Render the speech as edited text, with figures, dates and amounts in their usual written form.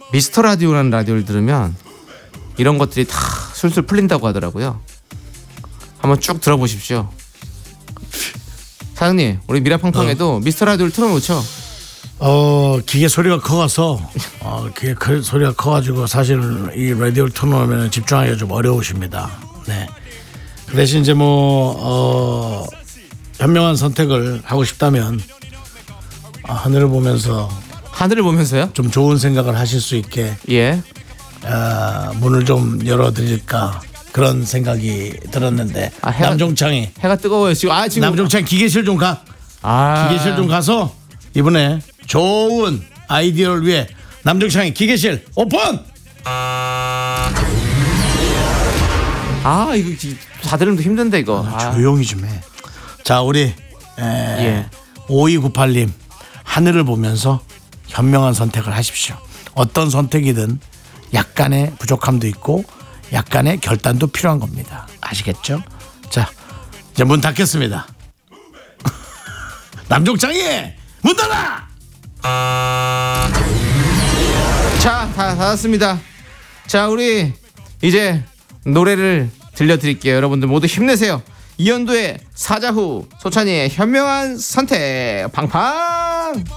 미스터 라디오라는 라디오를 들으면 이런 것들이 다 술술 풀린다고 하더라고요. 한번 쭉 들어보십시오. 사장님, 우리 미라팡팡에도 미스터 라디오를 틀어놓죠. 기계 소리가 커서 기계 소리가 커가지고 사실 이 라디오를 틀어놓으면 집중하기가 좀 어려우십니다. 네. 그 대신 이제 뭐 현명한 선택을 하고 싶다면 하늘을 보면서요? 좀 좋은 생각을 하실 수 있게 예. 문을 좀 열어드릴까 그런 생각이 들었는데 남종창이 해가 뜨거워요 지금. 지금 남종창 기계실 좀 가. 기계실 좀 가서 이번에 좋은 아이디어를 위해 남종창이 기계실 오픈. 이거 다들 좀 힘든데 이거. 조용히 좀 해. 자, 우리 5298님 하늘을 보면서 현명한 선택을 하십시오. 어떤 선택이든 약간의 부족함도 있고 약간의 결단도 필요한 겁니다. 아시겠죠? 자, 이제 문 닫겠습니다. 남종창이 문 닫아. 자, 다 닫았습니다. 자, 우리 이제 노래를 들려드릴게요. 여러분들 모두 힘내세요. 이현도의 사자후, 소찬이의 현명한 선택. 팡팡.